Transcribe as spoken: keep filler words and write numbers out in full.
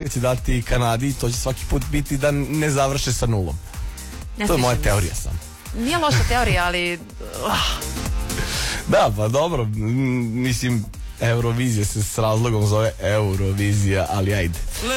će dati Kanadi, to će svaki put biti da ne završe sa nulom. Ne to je moja teorija sam. Nije loša teorija, ali... Da, pa dobro, mislim, Eurovizija se s razlogom zove Eurovizija, ali ajde.